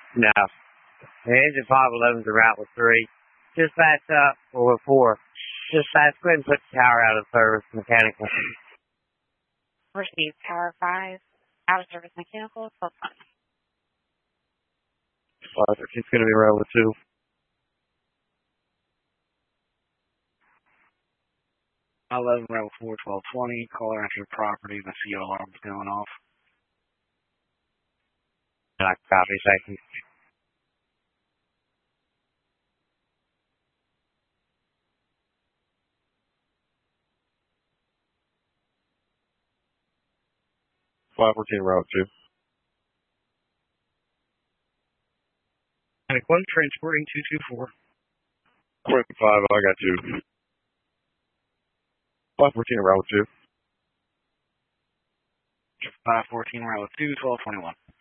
No. The engine 511's a route with 3. Just fast up, or with 4. Just fast, go ahead and put the tower out of service, mechanical. Receive tower 5, out of service mechanical, 1220. 513's going to be route with 2. I 11 route 4, 1220. Caller after the property. The CO alarm's going off. Copy, thank you. Route 2. Panic 1, transporting 224. Quick 5, I got 2. 514 route 2. 514 route 2, 1221.